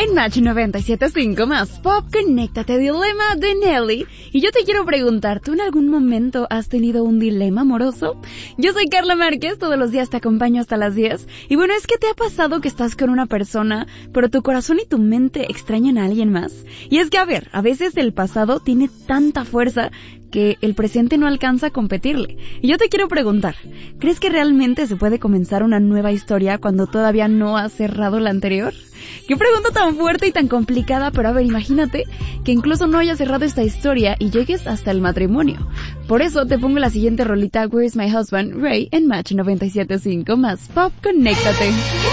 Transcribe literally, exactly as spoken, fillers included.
en Match noventa y siete punto cinco más Pop, conéctate, dilema de Nelly. Y yo te quiero preguntar, ¿tú en algún momento has tenido un dilema amoroso? Yo soy Carla Márquez, todos los días te acompaño hasta las diez. Y bueno, ¿es que te ha pasado que estás con una persona, pero tu corazón y tu mente extrañan a alguien más? Y es que, a ver, a veces el pasado tiene tanta fuerza que el presente no alcanza a competirle. Y yo te quiero preguntar, ¿crees que realmente se puede comenzar una nueva historia cuando todavía no has cerrado la anterior? Qué pregunta tan fuerte y tan complicada, pero a ver, imagínate que incluso no hayas cerrado esta historia y llegues hasta el matrimonio. Por eso te pongo la siguiente rolita, Where's My Husband, Ray, en Match noventa y siete punto cinco más Pop, conéctate.